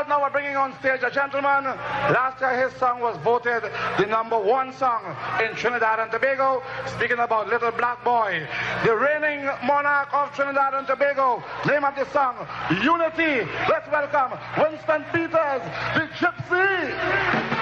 But now we're bringing on stage a gentleman. Last year his song was voted the #1 song in Trinidad and Tobago. Speaking about Little Black Boy, the reigning monarch of Trinidad and Tobago. Name of the song, Unity. Let's welcome Winston Peters, the Gypsy.